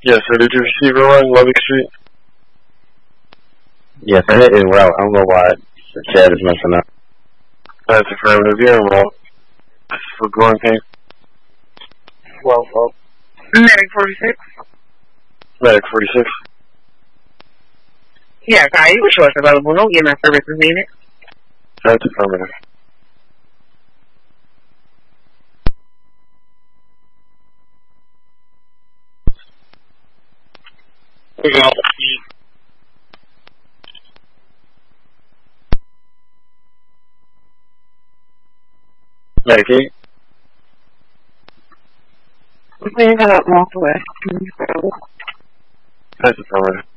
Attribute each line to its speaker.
Speaker 1: Yes, sir. Did you receive a run, Lubbock Street?
Speaker 2: Yes, I hit it well. I don't know why the chat is messing up.
Speaker 1: That's affirmative. You're enrolled. This is for growing pain.
Speaker 2: Well.
Speaker 3: Medic 46?
Speaker 1: Medic 46.
Speaker 3: Yes, you were sure it's available. No EMS services needed.
Speaker 1: That's affirmative.
Speaker 4: We go.
Speaker 1: Medic 8.
Speaker 3: You got walked away.
Speaker 1: That's affirmative.